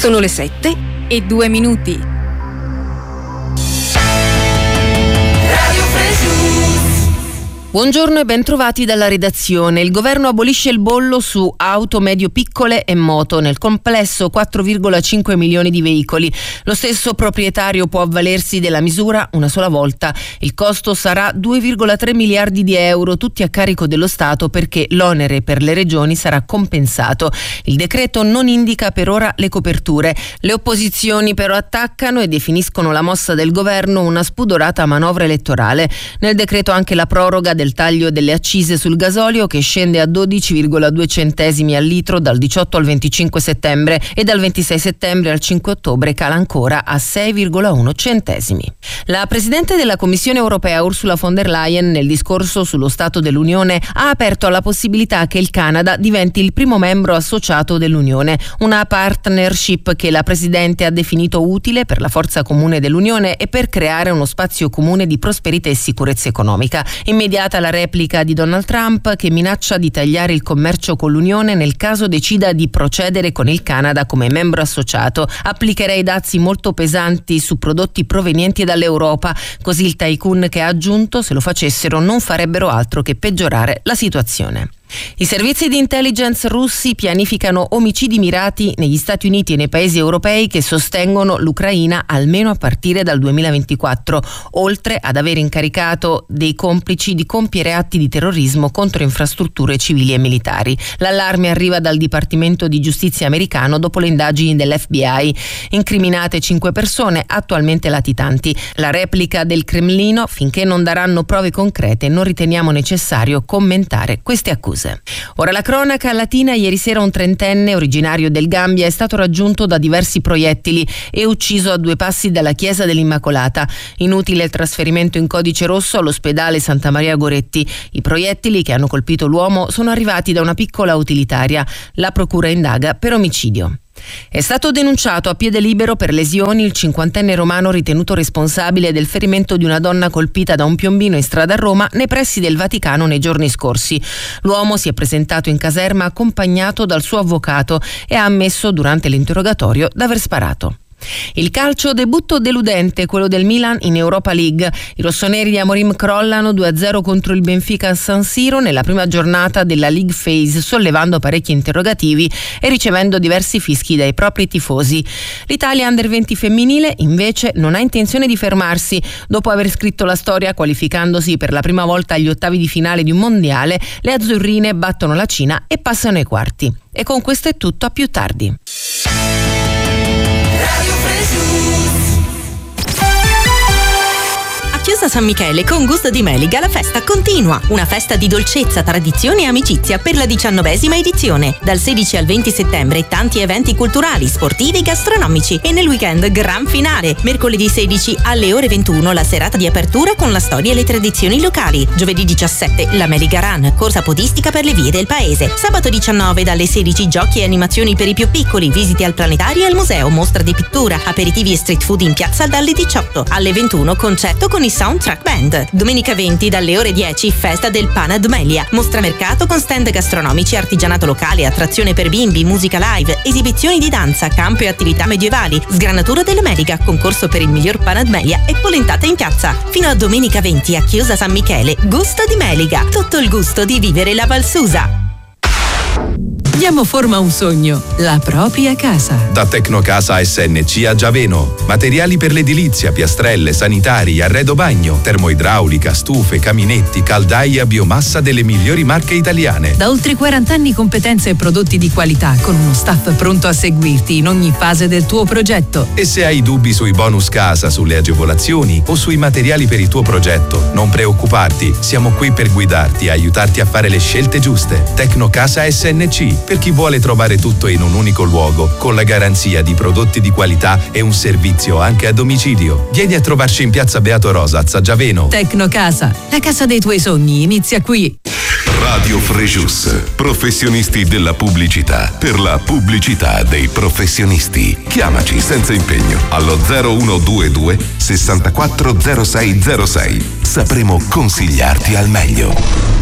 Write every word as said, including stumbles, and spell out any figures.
Sono le sette e due minuti. Buongiorno e ben trovati dalla redazione. Il governo abolisce il bollo su auto medio-piccole e moto, nel complesso quattro virgola cinque milioni di veicoli. Lo stesso proprietario può avvalersi della misura una sola volta. Il costo sarà due virgola tre miliardi di euro, tutti a carico dello Stato, perché l'onere per le regioni sarà compensato. Il decreto non indica per ora le coperture. Le opposizioni però attaccano e definiscono la mossa del governo una spudorata manovra elettorale. Nel decreto anche la proroga del taglio delle accise sul gasolio, che scende a dodici virgola due centesimi al litro dal diciotto al venticinque settembre, e dal ventisei settembre al cinque ottobre cala ancora a sei virgola uno centesimi. La Presidente della Commissione europea Ursula von der Leyen, nel discorso sullo Stato dell'Unione, ha aperto alla possibilità che il Canada diventi il primo membro associato dell'Unione, una partnership che la Presidente ha definito utile per la forza comune dell'Unione e per creare uno spazio comune di prosperità e sicurezza economica. Immediata la replica di Donald Trump, che minaccia di tagliare il commercio con l'Unione nel caso decida di procedere con il Canada come membro associato. Applicherei dazi molto pesanti su prodotti provenienti dall'Europa, così il tycoon che ha aggiunto, se lo facessero non farebbero altro che peggiorare la situazione. I servizi di intelligence russi pianificano omicidi mirati negli Stati Uniti e nei paesi europei che sostengono l'Ucraina almeno a partire dal duemilaventiquattro, oltre ad aver incaricato dei complici di compiere atti di terrorismo contro infrastrutture civili e militari. L'allarme arriva dal Dipartimento di Giustizia americano dopo le indagini dell'F B I. Incriminate cinque persone, attualmente latitanti. La replica del Cremlino: finché non daranno prove concrete non riteniamo necessario commentare queste accuse. Ora la cronaca latina. Ieri sera un trentenne originario del Gambia è stato raggiunto da diversi proiettili e ucciso a due passi dalla chiesa dell'Immacolata. Inutile il trasferimento in codice rosso all'ospedale Santa Maria Goretti. I proiettili che hanno colpito l'uomo sono arrivati da una piccola utilitaria. La procura indaga per omicidio. È stato denunciato a piede libero per lesioni il cinquantenne romano ritenuto responsabile del ferimento di una donna colpita da un piombino in strada a Roma nei pressi del Vaticano nei giorni scorsi. L'uomo si è presentato in caserma accompagnato dal suo avvocato e ha ammesso durante l'interrogatorio d'aver sparato. Il calcio, debutto deludente quello del Milan in Europa League. I rossoneri di Amorim crollano due a zero contro il Benfica a San Siro nella prima giornata della League Phase, sollevando parecchi interrogativi e ricevendo diversi fischi dai propri tifosi. L'Italia Under venti femminile invece non ha intenzione di fermarsi. Dopo aver scritto la storia qualificandosi per la prima volta agli ottavi di finale di un mondiale, le azzurrine battono la Cina e passano ai quarti. E con questo è tutto, a più tardi. Chiusa San Michele con Gusto di Meliga la festa continua. Una festa di dolcezza, tradizione e amicizia per la diciannovesima edizione. Dal sedici al venti settembre tanti eventi culturali, sportivi e gastronomici e nel weekend gran finale. Mercoledì sedici alle ore ventuno la serata di apertura con la storia e le tradizioni locali. Giovedì diciassette la Meliga Run, corsa podistica per le vie del paese. Sabato diciannove dalle sedici giochi e animazioni per i più piccoli, visite al planetario e al museo, mostra di pittura, aperitivi e street food in piazza dalle diciotto. Alle ventuno concerto con i Soundtrack Band. Domenica venti dalle ore dieci festa del Pana D'Melia, mostra mercato con stand gastronomici, artigianato locale, attrazione per bimbi, musica live, esibizioni di danza, campo e attività medievali, sgranatura della Meliga, concorso per il miglior Pana D'Melia e polentata in piazza. Fino a domenica venti a Chiusa San Michele, Gusto di Meliga, tutto il gusto di vivere la Valsusa. Diamo forma a un sogno, la propria casa. Da Tecnocasa S N C a Giaveno. Materiali per l'edilizia, piastrelle, sanitari, arredo bagno, termoidraulica, stufe, caminetti, caldaie a biomassa delle migliori marche italiane. Da oltre quaranta anni competenze e prodotti di qualità, con uno staff pronto a seguirti in ogni fase del tuo progetto. E se hai dubbi sui bonus casa, sulle agevolazioni o sui materiali per il tuo progetto, non preoccuparti, siamo qui per guidarti e aiutarti a fare le scelte giuste. Tecnocasa S N C, per chi vuole trovare tutto in un unico luogo, con la garanzia di prodotti di qualità e un servizio anche a domicilio. Vieni a trovarci in piazza Beato Rosaz a Giaveno. Tecnocasa, la casa dei tuoi sogni, inizia qui. Radio Frejus, professionisti della pubblicità, per la pubblicità dei professionisti. Chiamaci senza impegno allo zero uno due due sessantaquattro zero sei zero sei. Sapremo consigliarti al meglio.